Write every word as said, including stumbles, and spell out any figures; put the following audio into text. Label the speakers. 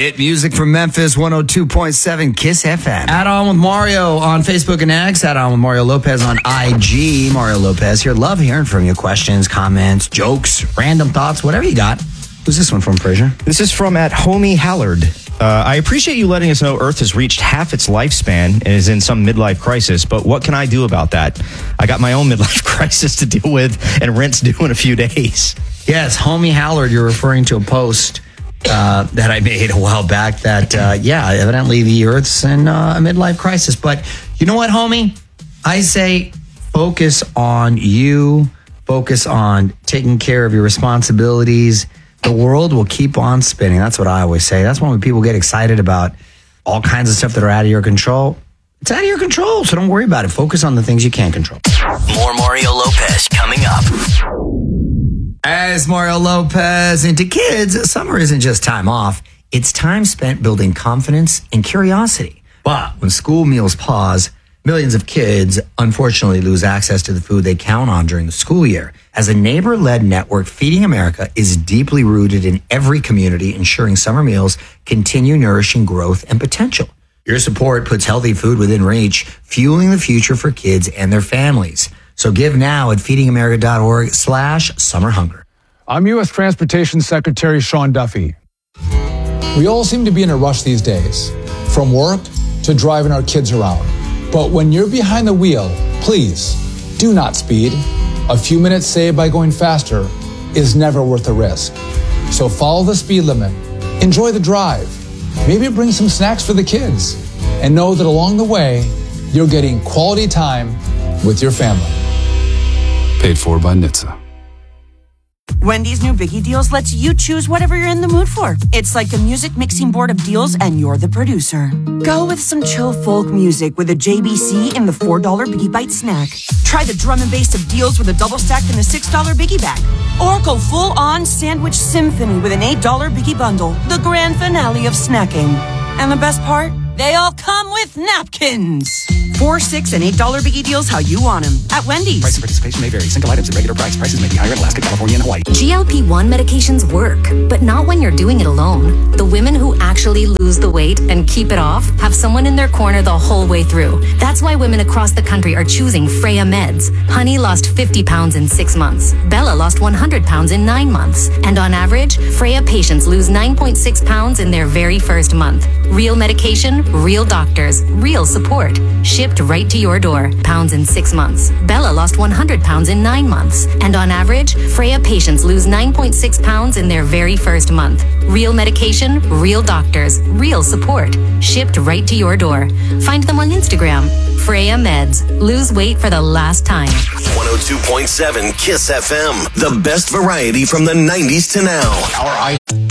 Speaker 1: Hit music from Memphis, one oh two point seven Kiss F M. Add on with Mario on Facebook and X. Add on with Mario Lopez on I G. Mario Lopez here. Love hearing from you. Questions, comments, jokes, random thoughts, whatever you got. Who's this one from, Frazier?
Speaker 2: This is from at Homie Hallard. Uh, I appreciate you letting us know Earth has reached half its lifespan and is in some midlife crisis, but what can I do about that? I got my own midlife crisis to deal with, and rent's due in a few days.
Speaker 1: Yes, Homie Hallard, you're referring to a post uh, that I made a while back that, uh, yeah, evidently the Earth's in uh, a midlife crisis. But you know what, homie? I say focus on you, focus on taking care of your responsibilities. The world will keep on spinning. That's what I always say. That's when people get excited about all kinds of stuff that are out of your control. It's out of your control, so don't worry about it. Focus on the things you can control.
Speaker 3: More Mario Lopez coming up.
Speaker 1: As Mario Lopez into kids, summer isn't just time off. It's time spent building confidence and curiosity. But when school meals pause, millions of kids unfortunately lose access to the food they count on during the school year. As a neighbor-led network, Feeding America is deeply rooted in every community, ensuring summer meals continue nourishing growth and potential. Your support puts healthy food within reach, fueling the future for kids and their families. So give now at feedingamerica.org slash summer hunger.
Speaker 4: I'm U S Transportation Secretary Sean Duffy. We all seem to be in a rush these days, from work to driving our kids around. But when you're behind the wheel, please do not speed. A few minutes saved by going faster is never worth the risk. So follow the speed limit, enjoy the drive, maybe bring some snacks for the kids, and know that along the way, you're getting quality time with your family.
Speaker 5: Paid for by N H T S A.
Speaker 6: Wendy's new Biggie Deals lets you choose whatever you're in the mood for. It's like a music mixing board of deals, and you're the producer. Go with some chill folk music with a J B C in the four dollar Biggie Bite snack. Try the drum and bass of deals with a double stack in the six dollar Biggie Bag. Or go full-on sandwich symphony with an eight dollar Biggie Bundle, the grand finale of snacking. And the best part? They all come with napkins. Four, six, and eight dollar Biggie Deals how you want them at Wendy's.
Speaker 7: Price and participation may vary. Single items at regular price. Prices may be higher in Alaska, California, and Hawaii.
Speaker 8: G L P one medications work, but not when you're doing it alone. The women who actually lose the weight and keep it off have someone in their corner the whole way through. That's why women across the country are choosing Freya Meds. Honey lost fifty pounds in six months. Bella lost one hundred pounds in nine months. And on average, Freya patients lose nine point six pounds in their very first month. Real medication, real doctors, real support. Shipped right to your door. Pounds in six months. Bella lost one hundred pounds in nine months. And on average, Freya patients lose nine point six pounds in their very first month. Real medication, real doctors, real support. Shipped right to your door. Find them on Instagram. Freya Meds. Lose weight for the last time.
Speaker 3: one oh two point seven Kiss F M. The best variety from the nineties to now.
Speaker 2: Our